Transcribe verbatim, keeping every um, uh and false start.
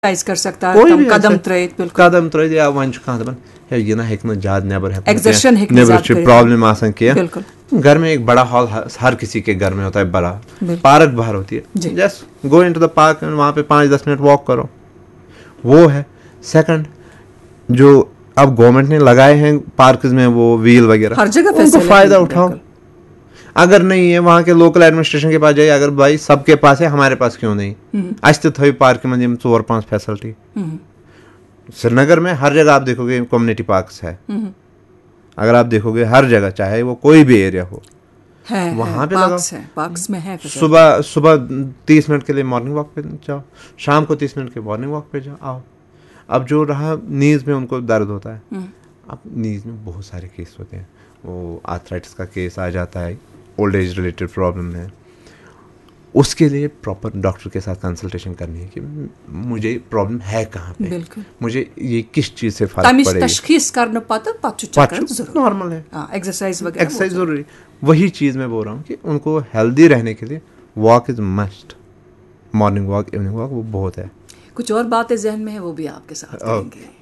Exercise कर सकता कोई है भी कदम ऐसे- त्रयित बिल्कुल कदम त्रोइद या वन कह दपान है यह ना हेक ज्यादा नेबर Exertion हेक नह नेबर ज्यादा करित। प्रॉब्लम आसान किया बिल्कुल घर में एक बड़ा हॉल हर, हर किसी के घर में होता है बड़ा बिल्कुल। पार्क बाहर होती जी। है just go into the park वहाँ पे पाँच दस मिनट वॉक करो वो है। सेकंड जो अब गवर्नमेंट ने लगाए हैं पार्क में वो व्हील वगैरह हर जगह उनको facility फायदा है, उठाओ। बिल्कुल। अगर नहीं है वहाँ के लोकल एडमिनिस्ट्रेशन के पास जाइए अगर भाई सबके पास है हमारे पास क्यों नहीं हम्म, अस तो पार्क में यम चोर पांच फैसिलिटी हम्म, श्रीनगर में हर जगह आप देखोगे कम्युनिटी पार्क्स है हम्म, अगर आप देखोगे हर जगह चाहे वो कोई भी एरिया हो है वहाँ है, पे पार्क्स लगाओ। है पार्क्स में है facility। सुबह सुबह तीस मिनट के लिए मॉर्निंग वॉक पे जाओ शाम को तीस मिनट के मॉर्निंग वॉक पे जाओ आओ। अब जो रहा नीज में उनको दर्द होता है हम्म, अब नीज में बहुत सारे केस होते हैं वो आर्थराइटिस का केस आ जाता है ओल्ड एज रिलेटेड प्रॉब्लम है उसके लिए प्रॉपर डॉक्टर के साथ कंसल्टेशन करनी है कि मुझे प्रॉब्लम है कहाँ पे बिल्कुल मुझे ये किस चीज़ से फर्क तमिश पड़ेगी तशखीस करने पता पत चक्कर जरूर नॉर्मल है हाँ एक्सरसाइज वगैरह एक्सरसाइज जरूरी वही चीज़ मैं बोल रहा हूँ कि उनको हेल्दी रहने के लिए walk is must morning walk evening walk वो बहुत है। कुछ और बातें जहन में है वो भी आपके साथ करेंगे।